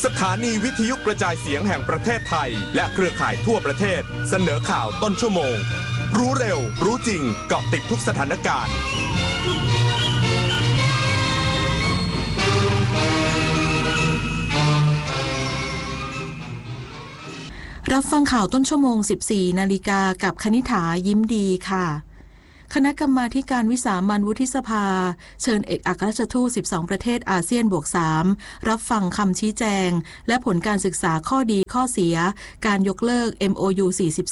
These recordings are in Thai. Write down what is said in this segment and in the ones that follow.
ถานีวิทยุกระจายเสียงแห่งประเทศไทยและเครือข่ายทั่วประเทศเสนอข่าวต้นชั่วโมงรู้เร็วรู้จริงเกาะติดทุกสถานการณ์รับฟังข่าวต้นชั่วโมง 14 นาฬิกากับคณิษฐายิ้มดีค่ะคณะกรรมาการวิสามัญวุฒิสภาเชิญเอกอัครราชทูต12ประเทศอาเซียน+3รับฟังคำชี้แจงและผลการศึกษาข้อดีข้อเสียการยกเลิก MOU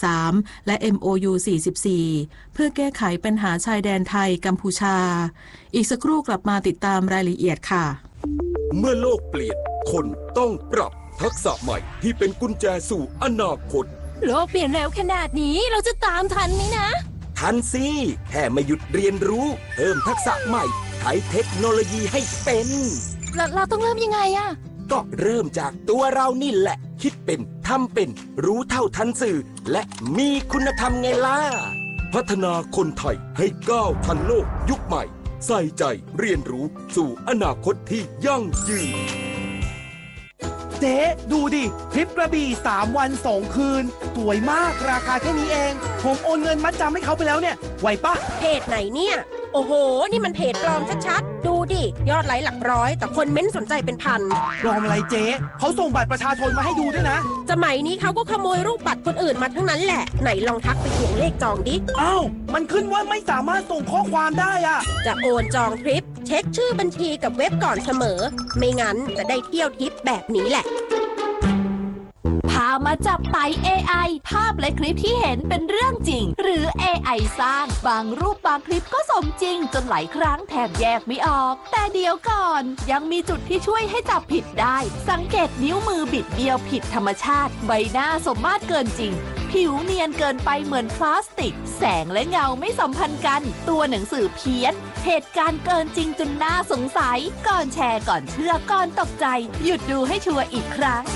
43และ MOU 44เพื่อแก้ไขปัญหาชายแดนไทยกัมพูชาอีกสักครู่กลับมาติดตามรายละเอียดค่ะเมื่อโลกเปลี่ยนคนต้องปรับทักษะใหม่ที่เป็นกุญแจสู่อนาคตโลกเปลี่ยนเร็วขนาดนี้เราจะตามทันไหมนะทันสิแค่ไม่หยุดเรียนรู้เพิ่มทักษะใหม่ใช้เทคโนโลยีให้เป็นเราต้องเริ่มยังไงอะก็เริ่มจากตัวเรานี่แหละคิดเป็นทำเป็นรู้เท่าทันสื่อและมีคุณธรรมไงล่ะพัฒนาคนไทยให้ก้าวทันโลกยุคใหม่ใส่ใจเรียนรู้สู่อนาคตที่ยั่งยืนเจ๊ดูดิทริปกระบี่3 วัน 2 คืนสวยมากราคาแค่นี้เองผมโอนเงินมัดจำให้เขาไปแล้วเนี่ยไหวปะเพจไหนเนี่ยโอ้โหนี่มันเพจปลอมชัดๆดูดิยอดไลค์หลักร้อยแต่คนเม้นสนใจเป็นพันปลอมอะไรเจ๊เขาส่งบัตรประชาชนมาให้ดูด้วยนะสมัยนี้เขาก็ขโมยรูปบัตรคนอื่นมาทั้งนั้นแหละไหนลองทักไปทวงเลขจองดิอ้าวมันขึ้นว่าไม่สามารถส่งข้อความได้อะจะโอนจองทริปเช็คชื่อบัญชีกับเว็บก่อนเสมอไม่งั้นจะได้เที่ยวทริปแบบนี้แหละพามาจับไต่ AI ภาพและคลิปที่เห็นเป็นเรื่องจริงหรือ AI สร้างบางรูปบางคลิปก็สมจริงจนหลายครั้งแทบแยกไม่ออกแต่เดี๋ยวก่อนยังมีจุดที่ช่วยให้จับผิดได้สังเกตนิ้วมือบิดเบี้ยวผิดธรรมชาติใบหน้าสมมาตรเกินจริงผิวเนียนเกินไปเหมือนพลาสติกแสงและเงาไม่สัมพันธ์กันตัวหนังสือเพี้ยนเหตุการณ์เกินจริงจนน่าสงสัยก่อนแชร์ก่อนเชื่อก่อนตกใจหยุดดูให้ชัวร์อีกครั้ง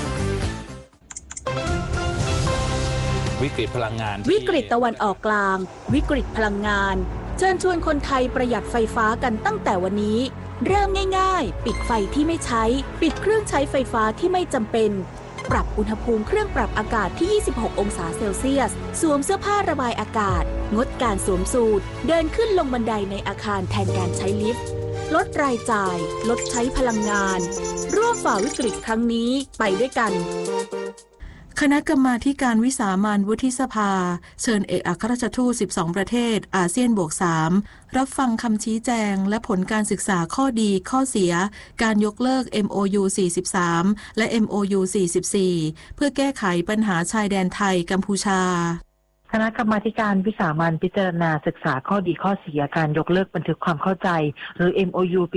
วิกฤตพลังงานวิกฤตตะวันออกกลางวิกฤตพลังงานเชิญชวนคนไทยประหยัดไฟฟ้ากันตั้งแต่วันนี้เริ่มง่ายๆปิดไฟที่ไม่ใช้ปิดเครื่องใช้ไฟฟ้าที่ไม่จำเป็นปรับอุณหภูมิเครื่องปรับอากาศที่26องศาเซลเซียสสวมเสื้อผ้าระบายอากาศงดการสวมสูทเดินขึ้นลงบันไดในอาคารแทนการใช้ลิฟต์ลดรายจ่ายลดใช้พลังงานร่วมฝ่าวิกฤตครั้งนี้ไปด้วยกันคณะกรรมาการวิสามัญวุฒิสภาเชิญเอกอัครราชทูต12ประเทศอาเซียน+3รับฟังคำชี้แจงและผลการศึกษาข้อดีข้อเสียการยกเลิก MOU 43และ MOU 44เพื่อแก้ไขปัญหาชายแดนไทยกัมพูชาคณะกรรมาการวิสามัญพิจารณาศึกษาข้อดีข้อเสียการยกเลิกบันทึกความเข้าใจหรือ MOU ปี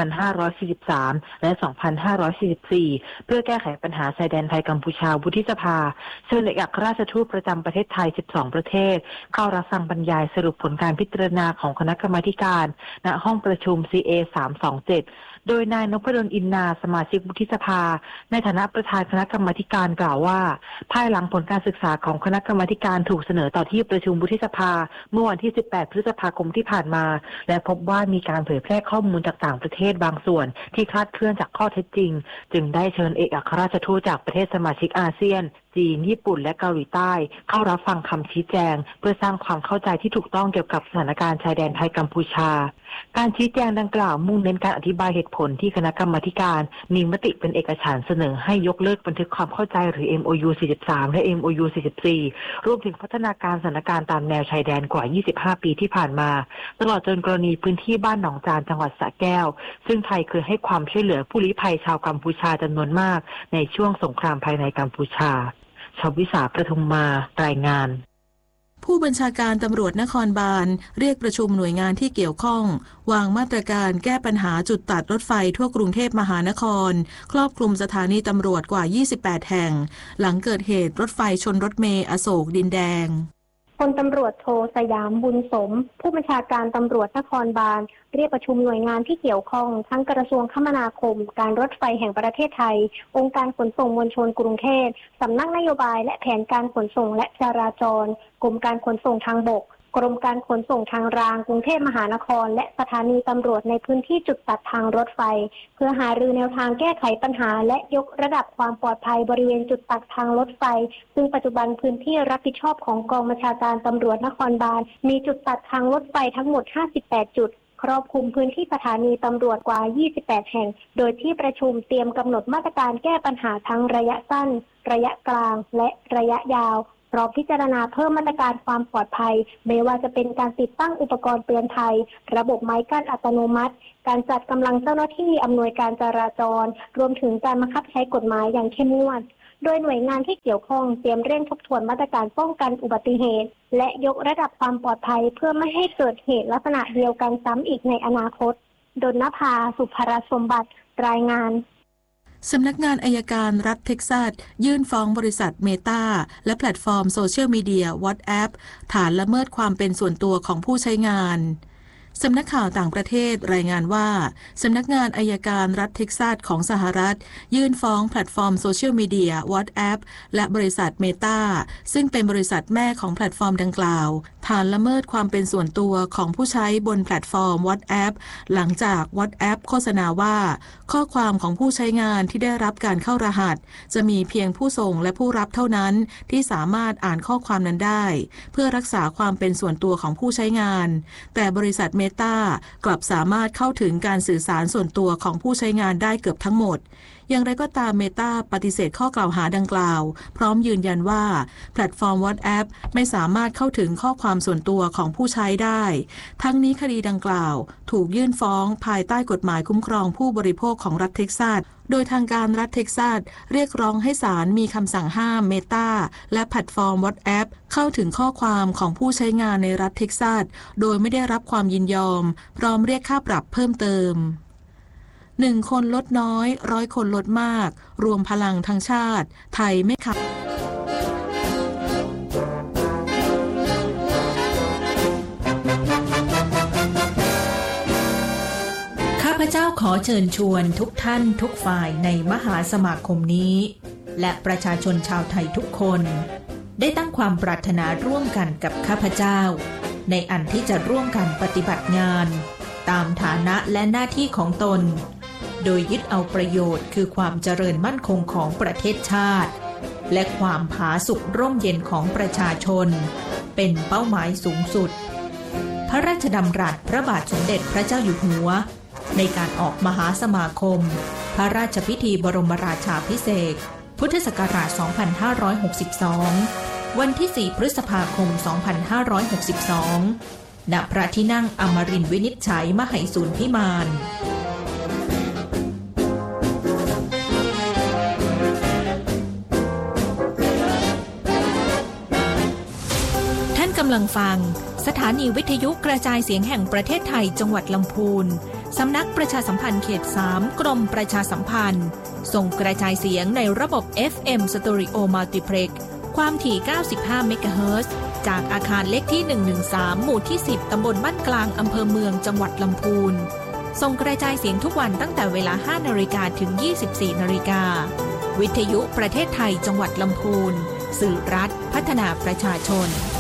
2543 และ 2544 เพื่อแก้ไขปัญหาชายแดนไทยกัมพูชาวุฒิสภาเชิญเอกอัครราชทูตประจำประเทศไทย 12 ประเทศเข้ารับฟังบรรยายสรุปผลการพิจารณาของคณะกรรมาการณห้องประชุม CA 327โดยนายนพดลอินนาสมาชิกวุฒิสภาในฐานะประธานคณะกรรมาการกล่าวว่าภายหลังผลการศึกษาของคณะกรรมาการถูกเสนอต่อที่ประชุมวุฒิสภาเมื่อวันที่18พฤษภาคมที่ผ่านมาและพบว่ามีการเผยแพร่ข้อมูลจากต่างประเทศบางส่วนที่คลาดเคลื่อนจากข้อเท็จจริงจึงได้เชิญเอกอัครราชทูตจากประเทศสมาชิกอาเซียนจีนญี่ปุ่นและเกาหลีใต้เข้ารับฟังคำชี้แจงเพื่อสร้างความเข้าใจที่ถูกต้องเกี่ยวกับสถานการณ์ชายแดนไทยกัมพูชาการชี้แจงดังกล่าวมุ่งเน้นการอธิบายเหตุผลที่คณะกรรมาการมีมติเป็นเอกฉันท์เสนอให้ยกเลิกบันทึกความเข้าใจหรือ MOU 43และ MOU 44รวมถึงพัฒนาการสถานการณ์ตามแนวชายแดนกว่า25ปีที่ผ่านมาตลอดจนกรณีพื้นที่บ้านหนองจานจังหวัดสระแก้วซึ่งไทยเคยให้ความช่วยเหลือผู้ลี้ภัยชาวกัมพูชาจำนวนมากในช่วงสงครามภายในกัมพูชาชวิสาประทุมมารายงานผู้บัญชาการตำรวจนครบาลเรียกประชุมหน่วยงานที่เกี่ยวข้องวางมาตรการแก้ปัญหาจุดตัดรถไฟทั่วกรุงเทพมหานครครอบคลุมสถานีตำรวจกว่า28แห่งหลังเกิดเหตุรถไฟชนรถเมล์อโศกดินแดงพลตำรวจโทสยามบุญสมผู้บัญชาการตำรวจนครบาลเรียกประชุมหน่วยงานที่เกี่ยวข้องทั้งกระทรวงคมนาคมการรถไฟแห่งประเทศไทยองค์การขนส่งมวลชนกรุงเทพสำนักนโยบายและแผนการขนส่งและจราจรกรมการขนส่งทางบกกรมการขนส่งทางรางกรุงเทพมหานครและสถานีตำรวจในพื้นที่จุดตัดทางรถไฟเพื่อหารือแนวทางแก้ไขปัญหาและยกระดับความปลอดภัยบริเวณจุดตัดทางรถไฟซึ่งปัจจุบันพื้นที่รับผิดชอบของกองบัญชาการตำรวจนครบาลมีจุดตัดทางรถไฟทั้งหมด58จุดครอบคลุมพื้นที่สถานีตำรวจกว่า28แห่งโดยที่ประชุมเตรียมกำหนดมาตรการแก้ปัญหาทั้งระยะสั้นระยะกลางและระยะยาวพร้อมพิจารณาเพิ่มมาตรการความปลอดภัยไม่ว่าจะเป็นการติดตั้งอุปกรณ์เตือนภัยระบบไม้กั้นอัตโนมัติการจัดกำลังเจ้าหน้าที่อำนวยการจราจรรวมถึงการบังคับใช้กฎหมายอย่างเข้มงวดโดยหน่วยงานที่เกี่ยวข้องเตรียมเร่งทบทวนมาตรการป้องกันอุบัติเหตุและยกระดับความปลอดภัยเพื่อไม่ให้เกิดเหตุลักษณะเดียวกันซ้ำอีกในอนาคตดลนภา สุภรสมบัติรายงานสำนักงานอัยการรัฐเท็กซัสยื่นฟ้องบริษัทเมตาและแพลตฟอร์มโซเชียลมีเดีย WhatsApp ฐานละเมิดความเป็นส่วนตัวของผู้ใช้งานสำนักข่าวต่างประเทศรายงานว่าสำนักงานอัยการรัฐเท็กซัสของสหรัฐยื่นฟ้องแพลตฟอร์มโซเชียลมีเดีย WhatsApp และบริษัทเมตาซึ่งเป็นบริษัทแม่ของแพลตฟอร์มดังกล่าวฐานละเมิดความเป็นส่วนตัวของผู้ใช้บนแพลตฟอร์ม WhatsApp หลังจาก WhatsApp โฆษณาว่าข้อความของผู้ใช้งานที่ได้รับการเข้ารหัสจะมีเพียงผู้ส่งและผู้รับเท่านั้นที่สามารถอ่านข้อความนั้นได้เพื่อรักษาความเป็นส่วนตัวของผู้ใช้งานแต่บริษัทเมตากลับสามารถเข้าถึงการสื่อสารส่วนตัวของผู้ใช้งานได้เกือบทั้งหมดอย่างไรก็ตามเมตาปฏิเสธข้อกล่าวหาดังกล่าวพร้อมยืนยันว่าแพลตฟอร์ม WhatsApp ไม่สามารถเข้าถึงข้อความส่วนตัวของผู้ใช้ได้ทั้งนี้คดีดังกล่าวถูกยื่นฟ้องภายใต้กฎหมายคุ้มครองผู้บริโภคของรัฐเท็กซัสโดยทางการรัฐเท็กซัสเรียกร้องให้ศาลมีคำสั่งห้ามเมตาและแพลตฟอร์ม WhatsApp เข้าถึงข้อความของผู้ใช้งานในรัฐเท็กซัสโดยไม่ได้รับความยินยอมพร้อมเรียกค่าปรับเพิ่มเติม1 คนลดน้อย100 คนลดมากรวมพลังทั้งชาติไทยไม่ขาดข้าพเจ้าขอเชิญชวนทุกท่านทุกฝ่ายในมหาสมาคมนี้และประชาชนชาวไทยทุกคนได้ตั้งความปรารถนาร่วมกันกับข้าพเจ้าในอันที่จะร่วมกันปฏิบัติงานตามฐานะและหน้าที่ของตนโดยยึดเอาประโยชน์คือความเจริญมั่นคงของประเทศชาติและความผาสุกร่มเย็นของประชาชนเป็นเป้าหมายสูงสุดพระราชดำรัสพระบาทสมเด็จพระเจ้าอยู่หัวในการออกมหาสมาคมพระราชพิธีบรมราชาภิเษกพุทธศักราช 2562 วันที่ 4 พฤษภาคม 2562 ณ พระที่นั่งอมรินทร์วินิจฉัยมหิสูรพิมานท่านกำลังฟังสถานีวิทยุกระจายเสียงแห่งประเทศไทยจังหวัดลำพูนสำนักประชาสัมพันธ์เขต 3 กรมประชาสัมพันธ์ส่งกระจายเสียงในระบบ FM Stereo Multiplex ความถี่ 95 เมกะเฮิรตซ์จากอาคารเลขที่ 113 หมู่ที่ 10 ตำบลบ้านกลางอำเภอเมืองจังหวัดลำพูนส่งกระจายเสียงทุกวันตั้งแต่เวลา 5 นาฬิกาถึง 24 นาฬิกาวิทยุประเทศไทยจังหวัดลำพูนสื่อรัฐพัฒนาประชาชน